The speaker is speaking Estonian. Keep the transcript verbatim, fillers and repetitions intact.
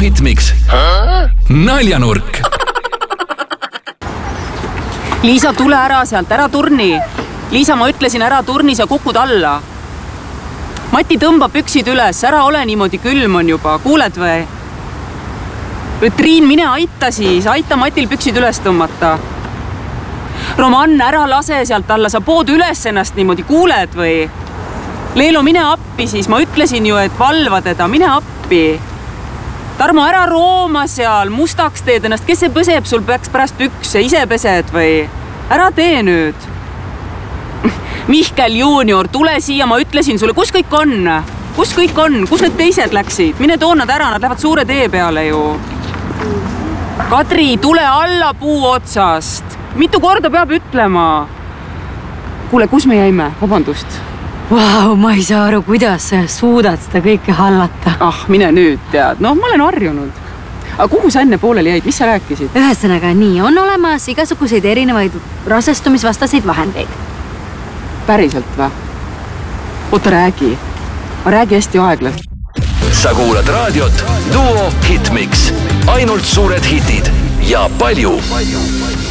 Hitmix naljanurk. Liisa, tule ära sealt, ära turni. Liisa, ma ütlesin ära turnis ja kukud alla. Mati tõmba püksid üles, ära ole niimoodi, külm on juba, kuuled või? Triin, mine aita siis, aita Matil püksid üles tõmmata. Roman, ära lase sealt alla, sa pood üles ennast niimoodi, kuuled või? Leelo, mine appi siis, ma ütlesin ju, et valva teda, mine appi. Tarmo, ära rooma seal, mustaks teed ennast, kes see põseb, sul peaks pärast pükse, ise pesed või? Ära tee nüüd. Mihkel Junior, tule siia, ma ütlesin sulle, kus kõik on? Kus kõik on? Kus need teised läksid? Mine too nad ära, nad lähevad suure tee peale ju. Kadri, tule alla puu otsast. Mitu korda peab ütlema? Kuule, kus me jäime? Vabandust. Vau, ma ei saa aru, kuidas sa suudad seda kõike hallata. Ah, mine nüüd tead. No, ma olen harjunud. Aga kuhu sa enne pooleli jäid? Mis sa rääkisid? Ühesõnaga nii, on olemas igasuguseid erinevaid rasestumisvastaseid vahendeid. Päriselt või? Oota, räägi. Ma räägi hästi aeglas. Sa kuulad raadiot Duo Hitmix. Ainult suured hitid ja palju.